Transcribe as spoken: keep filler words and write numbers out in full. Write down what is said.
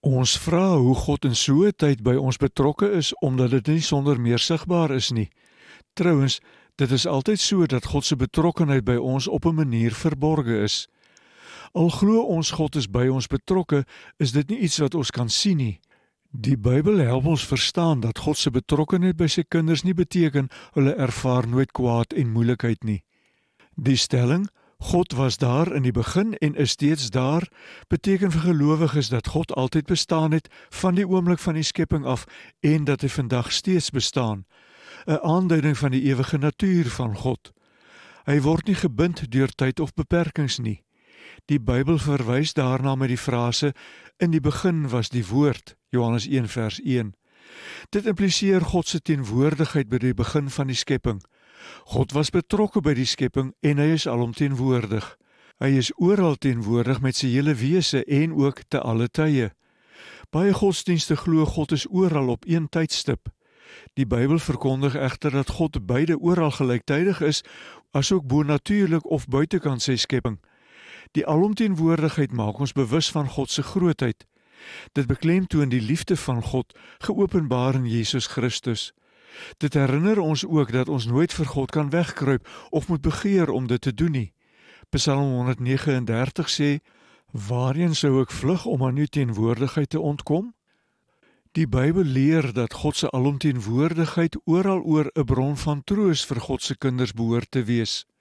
Ons vra hoe God in so 'n tyd by ons betrokke is omdat dit nie sonder meer sigbaar is nie. Trouwens, dit is altyd so dat God se betrokkenheid by ons op 'n manier verborge is. Al glo ons God is by ons betrokke, is dit nie iets wat ons kan sien nie. Die Bybel help ons verstaan dat God se betrokkenheid by sy kinders nie beteken hulle ervaar nooit kwaad en moeilikheid nie. Die stelling God was daar in die begin en is steeds daar, beteken vir gelowiges dat God altyd bestaan het van die oomblik van die skepping af en dat hy vandag steeds bestaan, 'n aanduiding van die ewige natuur van God. Hy word nie gebind deur tyd of beperkings nie. Die Bybel verwys daarna met die frase, in die begin was die woord, Johannes een vers een. Dit impliseer God se teenwoordigheid by die begin van die skepping. God was betrokke by die skepping en hy is alomteenwoordig. Hy is oral teenwoordig met sy hele wese en ook te alle tye. Baie godsdienste glo God is oral op een tydstip. Die Bybel verkondig egter dat God beide oral gelyktydig is, asook bonatuurlik of buitekant sy skepping. Die alomteenwoordigheid maak ons bewus van God se grootheid. Dit beklemtoon die liefde van God, geopenbaar in Jesus Christus. Dit herinner ons ook dat ons nooit vir God kan wegkruip of moet begeer om dit te doen nie. Psalm honderdnegenendertig sê, waarheen sou ek vlug om aan u teenwoordigheid te ontkom? Die Bybel leer dat God se alomteenwoordigheid oral oor 'n bron van troos vir God se kinders behoort te wees.